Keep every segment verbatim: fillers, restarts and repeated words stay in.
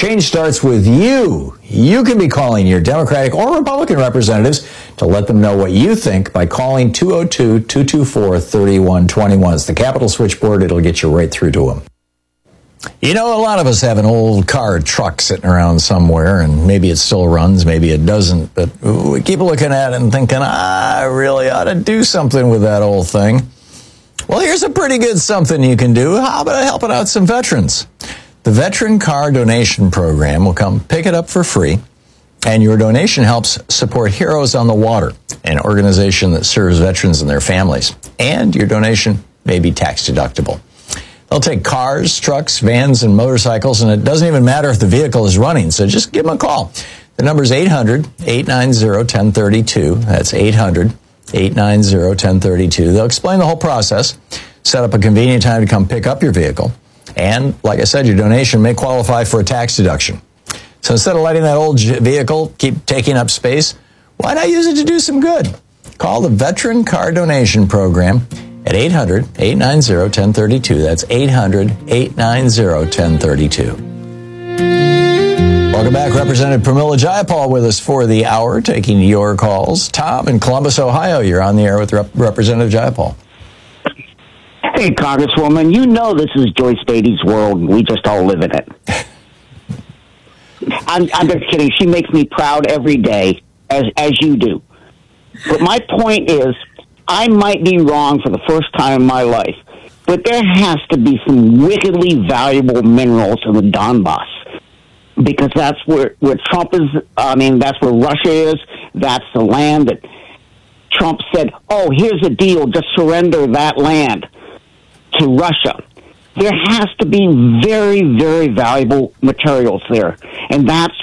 Change starts with you. You can be calling your Democratic or Republican representatives to let them know what you think by calling two oh two, two two four, three one two one. It's the Capitol switchboard. It'll get you right through to them. You know, a lot of us have an old car or truck sitting around somewhere, and maybe it still runs, maybe it doesn't, but we keep looking at it and thinking, ah, I really ought to do something with that old thing. Well, here's a pretty good something you can do. How about helping out some veterans? The Veteran Car Donation Program will come pick it up for free, and your donation helps support Heroes on the Water, an organization that serves veterans and their families. And your donation may be tax deductible. They'll take cars, trucks, vans, and motorcycles, and it doesn't even matter if the vehicle is running, so just give them a call. The number is eight hundred, eight nine zero, one zero three two. That's eight hundred, eight nine zero, one zero three two. They'll explain the whole process, set up a convenient time to come pick up your vehicle, and, like I said, your donation may qualify for a tax deduction. So instead of letting that old vehicle keep taking up space, why not use it to do some good? Call the Veteran Car Donation Program at eight hundred, eight nine zero, one zero three two. That's eight hundred, eight nine zero, one zero three two. Welcome back. Representative Pramila Jayapal with us for the hour, taking your calls. Tom in Columbus, Ohio, you're on the air with Rep- Representative Jayapal. Hey, Congresswoman, you know this is Joyce Beatty's world, and we just all live in it. I'm, I'm just kidding. She makes me proud every day, as as you do. But my point is, I might be wrong for the first time in my life, but there has to be some wickedly valuable minerals in the Donbass, because that's where, where Trump is, I mean, that's where Russia is. That's the land that Trump said, oh, here's a deal, just surrender that land to Russia. There has to be very, very valuable materials there, and that's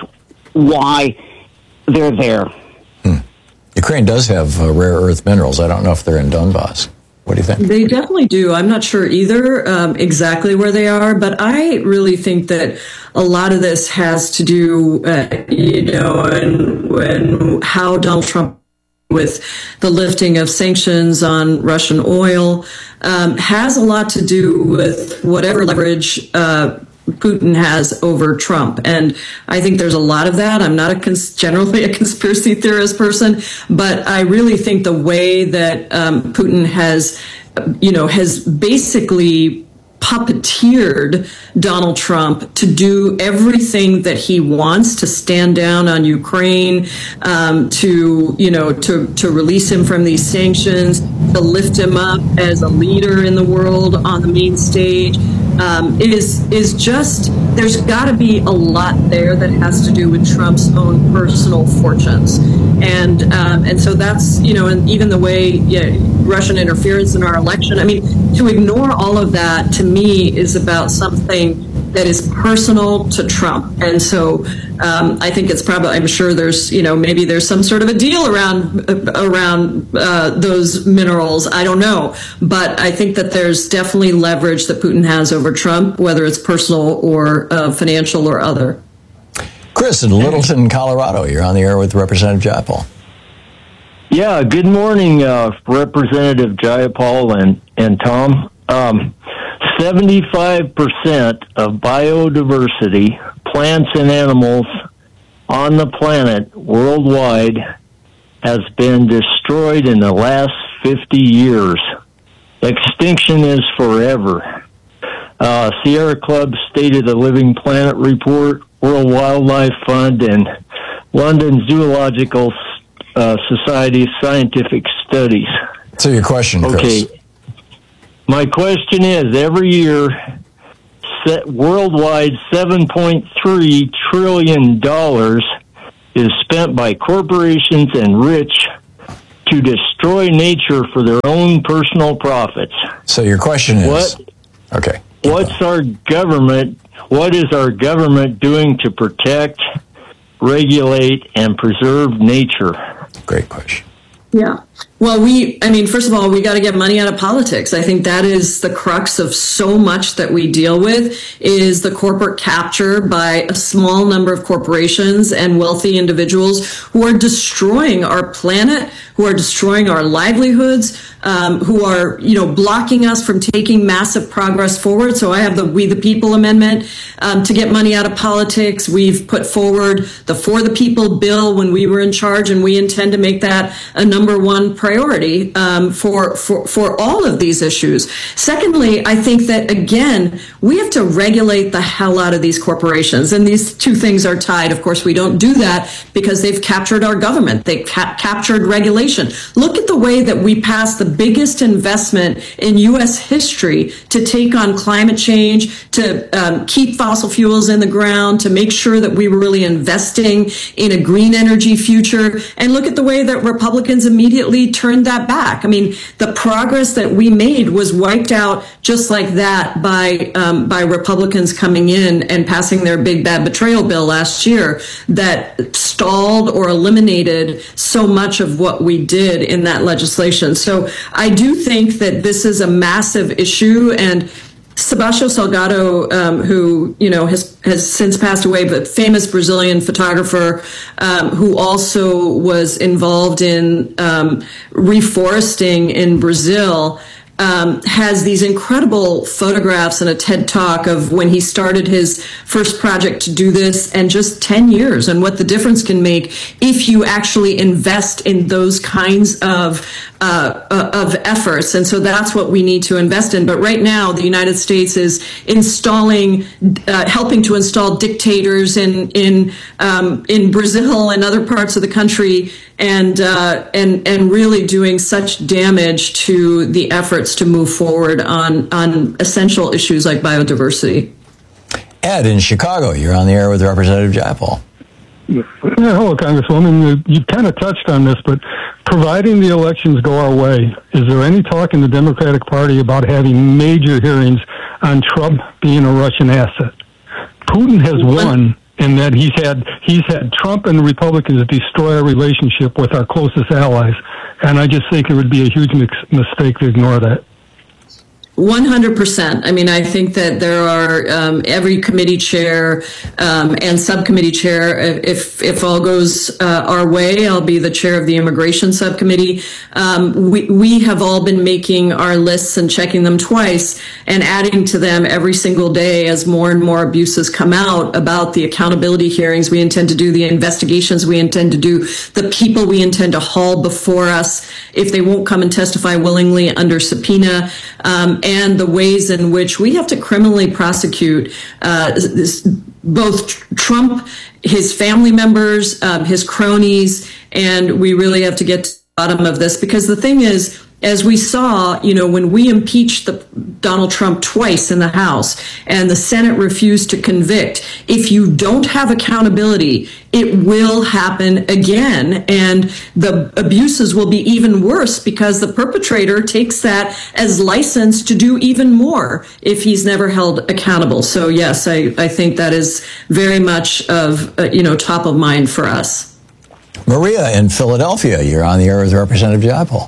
why they're there. Hmm. Ukraine does have uh, rare earth minerals. I don't know if they're in Donbass. What do you think? They definitely do. I'm not sure either um, exactly where they are, but I really think that a lot of this has to do, uh, you know, and, and how Donald Trump, with the lifting of sanctions on Russian oil, um, has a lot to do with whatever leverage uh, Putin has over Trump. And I think there's a lot of that. I'm not a cons- generally a conspiracy theorist person, but I really think the way that um, Putin has, you know, has basically puppeteered Donald Trump to do everything that he wants, to stand down on Ukraine, um, to, you know, to, to release him from these sanctions, to lift him up as a leader in the world on the main stage. Um, it is is just, there's got to be a lot there that has to do with Trump's own personal fortunes. And um, and so that's, you know, and even the way yeah, Russian interference in our election, I mean, to ignore all of that, to me, is about something that is personal to Trump. And so um, I think it's probably, I'm sure there's, you know, maybe there's some sort of a deal around around uh, those minerals. I don't know. But I think that there's definitely leverage that Putin has over Trump, whether it's personal or uh, financial or other. Chris in Littleton, Colorado, you're on the air with Representative Jayapal. Yeah, good morning, uh, Representative Jayapal and, and Tom. Um, seventy-five percent of biodiversity, plants and animals on the planet worldwide, has been destroyed in the last fifty years. Extinction is forever. Uh, Sierra Club stated a Living Planet report, World Wildlife Fund, and London Zoological uh, Society scientific studies. So your question, Chris. Okay. My question is, every year, set worldwide seven point three trillion dollars is spent by corporations and rich to destroy nature for their own personal profits. So your question is... What, okay. What's our government, what is our government doing to protect, regulate, and preserve nature? Great question. Yeah. Well, we, I mean, first of all, we got to get money out of politics. I think that is the crux of so much that we deal with is the corporate capture by a small number of corporations and wealthy individuals who are destroying our planet, who are destroying our livelihoods, um, who are, you know, blocking us from taking massive progress forward. So I have the We the People amendment um, to get money out of politics. We've put forward the For the People bill when we were in charge, and we intend to make that a number one priority um, for, for, for all of these issues. Secondly, I think that, again, we have to regulate the hell out of these corporations. And these two things are tied. Of course, we don't do that because they've captured our government. They've ca- captured regulation. Look at the way that we passed the biggest investment in U S history to take on climate change, to um, keep fossil fuels in the ground, to make sure that we were really investing in a green energy future. And look at the way that Republicans immediately turned that back. I mean, the progress that we made was wiped out just like that by um, by Republicans coming in and passing their big bad betrayal bill last year that stalled or eliminated so much of what we did in that legislation. So I do think that this is a massive issue, and Sebastião Salgado, um, who, you know, has, has since passed away, but famous Brazilian photographer, um, who also was involved in um, reforesting in Brazil, Um, has these incredible photographs and a TED Talk of when he started his first project to do this, and just ten years, and what the difference can make if you actually invest in those kinds of uh, of efforts. And so that's what we need to invest in. But right now, the United States is installing, uh, helping to install dictators in in um, in Brazil and other parts of the country, and uh, and and really doing such damage to the efforts to move forward on on essential issues like biodiversity. Ed in Chicago, you're on the air with Representative Jayapal. Yeah, hello, Congresswoman. You kind of touched on this, but providing the elections go our way, is there any talk in the Democratic Party about having major hearings on Trump being a Russian asset? Putin has won in that he's had he's had Trump and the Republicans destroy our relationship with our closest allies, and I just think it would be a huge mix, mistake to ignore that. one hundred percent. I mean, I think that there are um, every committee chair um, and subcommittee chair. If if all goes uh, our way, I'll be the chair of the immigration subcommittee. Um, we we have all been making our lists and checking them twice and adding to them every single day as more and more abuses come out about the accountability hearings we intend to do, the investigations we intend to do, the people we intend to haul before us if they won't come and testify willingly under subpoena. Um, and the ways in which we have to criminally prosecute uh, this, both Trump, his family members, um, his cronies, and we really have to get to the bottom of this. Because the thing is, as we saw, you know, when we impeached the, Donald Trump twice in the House and the Senate refused to convict, if you don't have accountability, it will happen again. And the abuses will be even worse because the perpetrator takes that as license to do even more if he's never held accountable. So, yes, I, I think that is very much of, uh, you know, top of mind for us. Maria in Philadelphia, you're on the air with Representative Jayapal.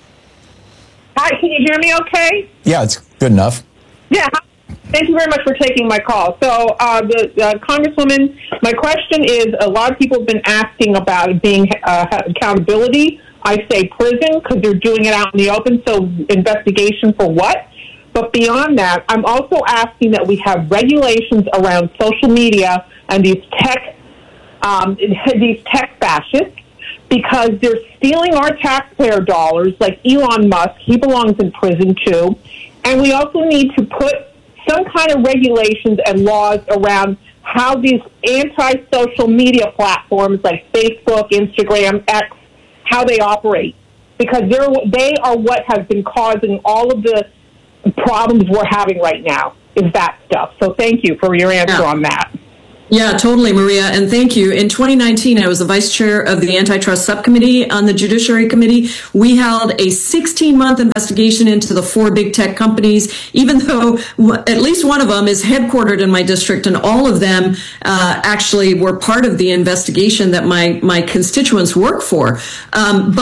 Hi, can you hear me okay? Yeah, it's good enough. Yeah, thank you very much for taking my call. So, uh, the uh, Congresswoman, my question is, a lot of people have been asking about being uh, accountability. I say prison because they're doing it out in the open, so investigation for what? But beyond that, I'm also asking that we have regulations around social media and these tech, um, these tech fascists, because they're stealing our taxpayer dollars, like Elon Musk. He belongs in prison, too. And we also need to put some kind of regulations and laws around how these anti-social media platforms like Facebook, Instagram, X, how they operate. Because they're, they are what has been causing all of the problems we're having right now, is that stuff. So thank you for your answer yeah. on that. Yeah, totally, Maria, and thank you. In twenty nineteen, I was the vice chair of the Antitrust Subcommittee on the Judiciary Committee. We held a sixteen-month investigation into the four big tech companies, even though at least one of them is headquartered in my district, and all of them uh, actually were part of the investigation that my, my constituents work for. Um, but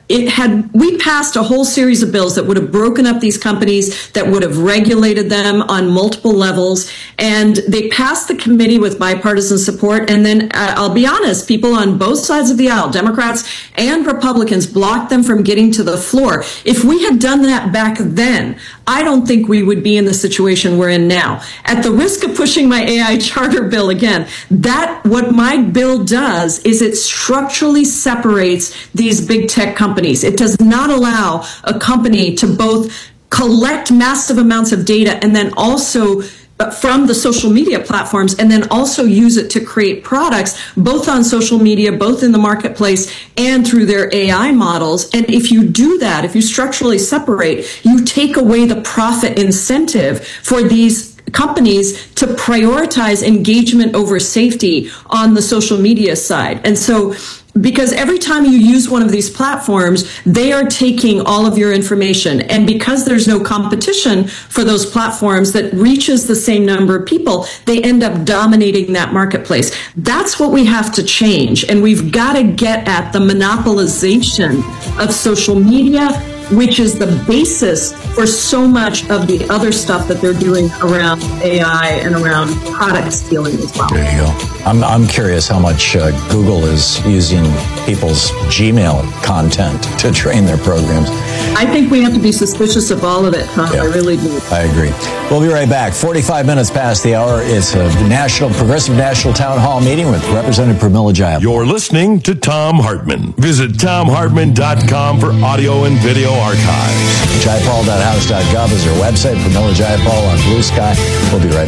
it had, we passed a whole series of bills that would have broken up these companies, that would have regulated them on multiple levels. And they passed the committee with bipartisan support. And then uh, I'll be honest, people on both sides of the aisle, Democrats and Republicans, blocked them from getting to the floor. If we had done that back then, I don't think we would be in the situation we're in now. At the risk of pushing my A I charter bill again, that what my bill does is it structurally separates these big tech companies. It does not allow a company to both collect massive amounts of data and then also from the social media platforms, and then also use it to create products, both on social media, both in the marketplace, and through their A I models. And if you do that, if you structurally separate, you take away the profit incentive for these companies to prioritize engagement over safety on the social media side. And so, because every time you use one of these platforms, they are taking all of your information. And because there's no competition for those platforms that reaches the same number of people, they end up dominating that marketplace. That's what we have to change. And we've got to get at the monopolization of social media, which is the basis for so much of the other stuff that they're doing around A I and around product stealing as well. There you go. I'm, I'm curious how much uh, Google is using people's Gmail content to train their programs. I think we have to be suspicious of all of it, Tom. Yeah, I really do. I agree. We'll be right back. forty-five minutes past the hour. It's a national, progressive national town hall meeting with Representative Pramila Jayapal. You're listening to Thom Hartmann. Visit tom hartmann dot com for audio and video archives. jayapal dot house dot gov is our website. Pramila Jayapal on Blue Sky. We'll be right back.